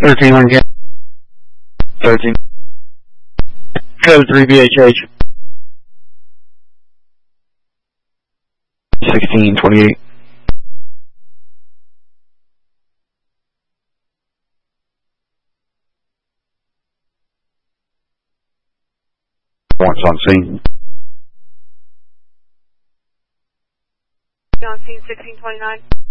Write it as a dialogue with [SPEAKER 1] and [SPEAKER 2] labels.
[SPEAKER 1] 13 1 13. Code 3 BHH. 1628. Once on scene.
[SPEAKER 2] On scene 1629.